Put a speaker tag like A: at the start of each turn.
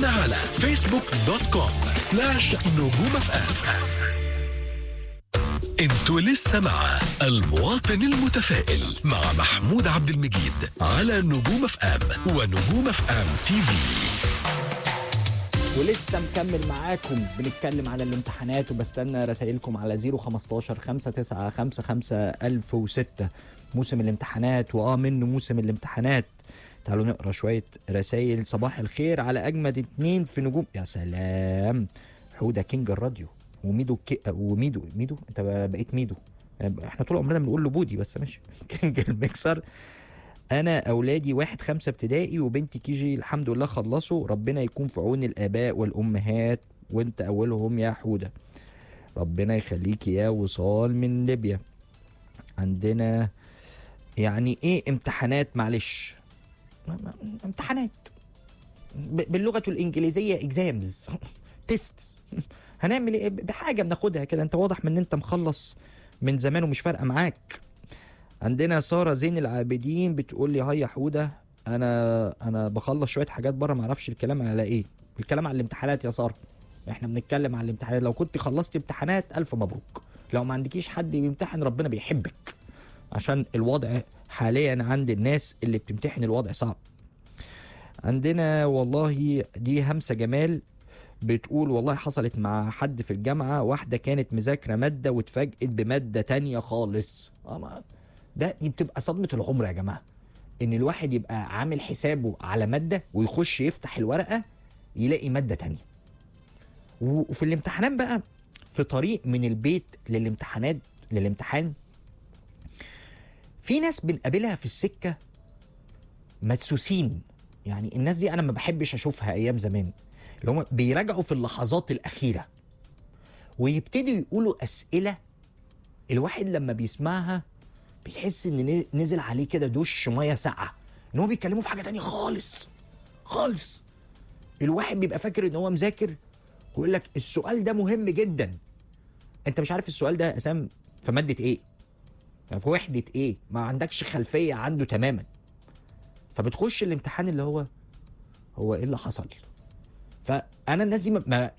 A: تابعونا على facebook.com/نجوم FM. انتوا لسه مع المواطن المتفائل مع محمود عبد المجيد على نجوم FM ونجوم FM TV.
B: ولسه مكمل معاكم بنتكلم على الامتحانات، وبستنى رسائلكم على 015-5955-1006. موسم الامتحانات منه موسم الامتحانات. تعالوا نقرا شويه رسائل. صباح الخير على اجمد 2 في نجوم. يا سلام، حوده كينج الراديو وميدو انت بقيت ميدو. احنا طول عمرنا بنقول له بودي بس ماشي. كينج الميكسر. انا اولادي 1-5 ابتدائي وبنتي كيجي، الحمد لله خلصوا. ربنا يكون في عون الاباء والامهات وانت اولهم يا حوده. ربنا يخليك يا وصال من ليبيا. عندنا يعني ايه امتحانات؟ معلش، امتحانات باللغه الانجليزيه اكزامز تيست. هنعمل ايه بحاجه بناخدها كده؟ انت واضح من ان انت مخلص من زمان ومش فارقه معاك. عندنا ساره زين العابدين بتقول لي هيا حوده، انا بخلص شويه حاجات بره، ما اعرفش الكلام على ايه. الكلام على الامتحانات يا ساره، احنا بنتكلم على الامتحانات. لو كنت خلصت امتحانات الف مبروك، لو ما عندكيش حد بيمتحن ربنا بيحبك، عشان الوضع حاليا عند الناس اللي بتمتحن الوضع صعب. عندنا والله دي همسه جمال بتقول والله حصلت مع حد في الجامعه، واحده كانت مذاكره ماده واتفاجئت بماده تانية خالص. دي بتبقى صدمه العمر يا جماعه، ان الواحد يبقى عامل حسابه على ماده ويخش يفتح الورقه يلاقي ماده تانية. وفي الامتحانات بقى، في طريق من البيت للامتحان في ناس بنقابلها في السكه مدسوسين. يعني الناس دي انا ما بحبش اشوفها ايام زمان، اللي هم بيراجعوا في اللحظات الاخيره ويبتدوا يقولوا اسئله الواحد لما بيسمعها بيحس ان نزل عليه كده دوش ميه ساقعه، ان هو بيتكلموا في حاجه تانية خالص خالص. الواحد بيبقى فاكر ان هو مذاكر ويقول لك السؤال ده مهم جدا، انت مش عارف السؤال ده اسام في ماده ايه، يعني في وحده ايه، ما عندكش خلفيه عنده تماما. فبتخش الامتحان اللي هو ايه اللي حصل. فانا الناس دي